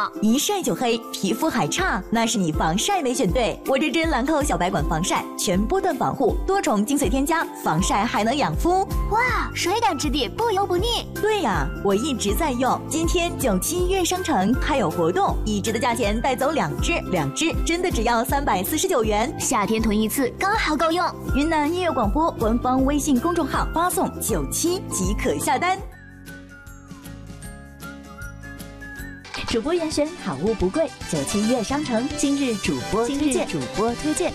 了。 一晒就黑，皮肤还差，那是你防晒没选对。我这支兰蔻小白管防晒，全波段防护，多重精髓添加，防晒还能养肤。 哇，水感质地，不油不腻。 对呀，我一直在用。今天97月商城还有活动，1支的价钱带走2支真的只要349元。 夏天囤一次刚好够用。 云南音乐广播官方微信公众号发送97即可下单。主播严选，好物不贵，97月商城今日主播推荐。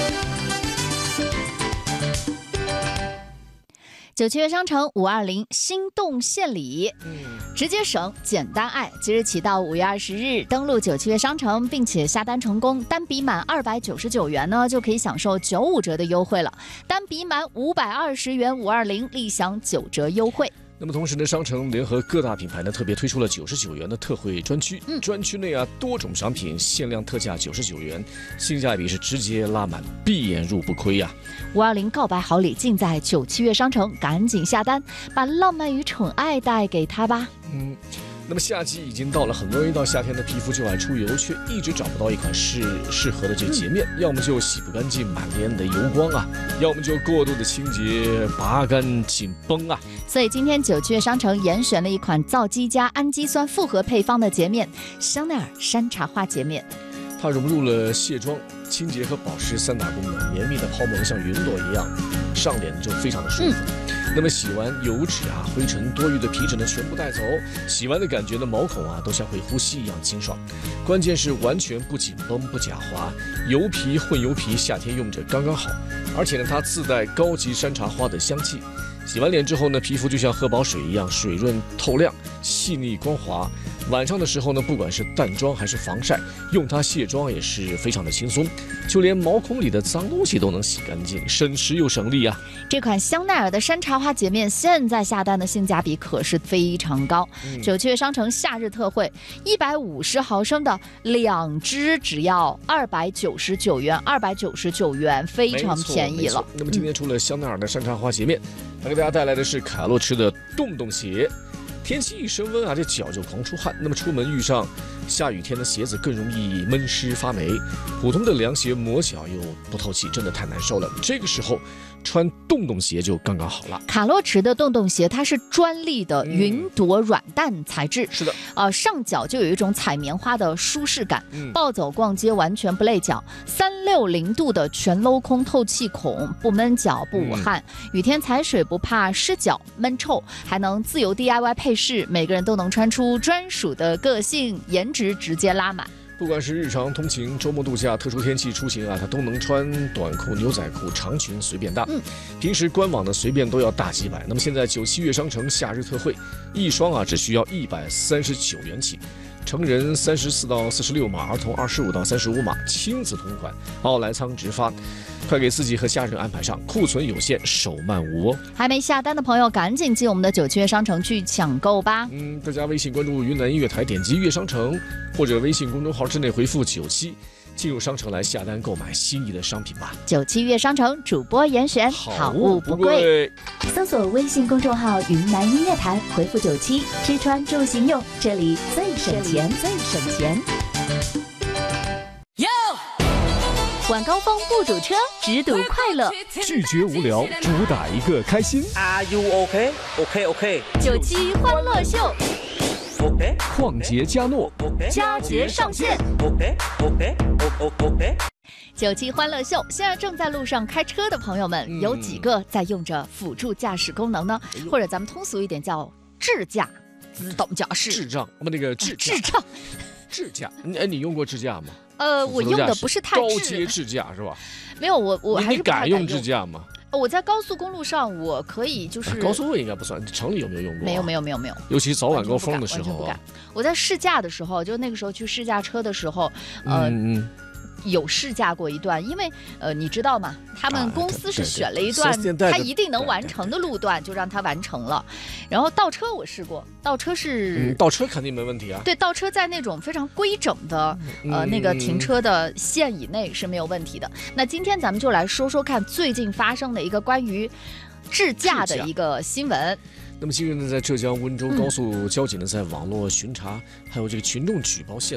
97月商城520心动献礼，直接省简单爱。即日起到5月20日登录97月商城，并且下单成功，单笔满299元呢，就可以享受95折的优惠了。单笔满520元520立享9折优惠。 那么同时呢，商城联合各大品牌呢，特别推出了99元的特惠专区。专区内多种商品限量特价99元，性价比是直接拉满，闭眼入不亏呀。 520告白好礼尽在97月商城，赶紧下单，把浪漫与宠爱带给他吧。 那么夏季已经到了，很多人一到夏天的皮肤就爱出油，却一直找不到一款适合的这个洁面，要么就洗不干净，满脸的油光啊，要么就过度的清洁，拔干紧绷啊。 所以今天97月商城严选了一款皂基加氨基酸复合配方的洁面——香奈儿山茶花洁面。 它融入了卸妆、清洁和保湿3大功能，绵密的泡沫像云朵一样，上脸就非常的舒服。那么洗完油脂灰尘、多余的皮脂呢，全部带走。洗完的感觉呢，毛孔都像会呼吸一样清爽。关键是完全不紧绷、不假滑，油皮混油皮，夏天用着刚刚好。而且呢，它自带高级山茶花的香气。洗完脸之后呢，皮肤就像喝饱水一样水润透亮、细腻光滑。晚上的时候呢，不管是淡妆还是防晒，用它卸妆也是非常的轻松，就连毛孔里的脏东西都能洗干净，省时又省力啊。 这款香奈儿的山茶花洁面现在下单的性价比可是非常高。97月商城夏日特惠，150毫升的2支只要299元，非常便宜了。 那么今天除了香奈儿的山茶花洁面，还给大家带来的是卡洛驰的洞洞鞋。天气一升温这脚就狂出汗。那么出门遇上下雨天的鞋子更容易闷湿发霉，普通的凉鞋磨脚又不透气，真的太难受了。这个时候穿洞洞鞋就刚刚好了。 卡洛驰的洞洞鞋它是专利的云朵软蛋材质， 是的， 上脚就有一种踩棉花的舒适感，暴走逛街完全不累脚，360度的全镂空透气孔，不闷脚不捂汗，雨天踩水不怕湿脚闷臭，还能自由 DIY 配饰，每个人都能穿出专属的个性，颜值直接拉满。 不管是日常通勤、周末度假、特殊天气出行它都能穿短裤、牛仔裤、长裙随便搭。平时官网的随便都要大几百。那么现在97月商城夏日特惠，一双只需要139元起。成人34到46码，儿童25到35码，亲子同款，奥莱仓直发。快给自己和家人安排上，库存有限，手慢无哦。 还没下单的朋友，赶紧进我们的97月商城去抢购吧。 大家微信关注云南音乐台，点击乐商城，或者微信公众号之内回复97，进入商城来下单购买心仪的商品吧。 97月商城主播严选，好物不贵。 搜索微信公众号云南音乐台，回复97，吃穿住行用，这里最省钱。 晚高峰不堵车，只堵快乐， 拒绝无聊，主打一个开心。 Are you OK? OK. 97欢乐秀。 OK。 旷杰嘉诺。 佳节上线。 OK。 97欢乐秀，现在正在路上开车的朋友们，有几个在用着辅助驾驶功能呢？或者咱们通俗一点叫智驾自动驾驶。 智障，那个智驾，你用过智驾吗？ 我用的不是太高阶智驾是吧？ 没有，我还是你敢用智驾吗？ 我在高速公路上，我可以就是高速路应该不算，城里有没有用过？ 没有， 尤其早晚高峰的时候不敢。我在试驾的时候，就那个时候去试驾车的时候，有试驾过一段，因为你知道吗？他们公司是选了一段他一定能完成的路段，就让他完成了。然后倒车我试过，倒车是倒车肯定没问题啊。 对，倒车在那种非常规整的那个停车的线以内是没有问题的。那今天咱们就来说说看最近发生的一个关于智驾的一个新闻。 那么近日呢，在浙江温州高速交警呢，在网络巡查还有这个群众举报线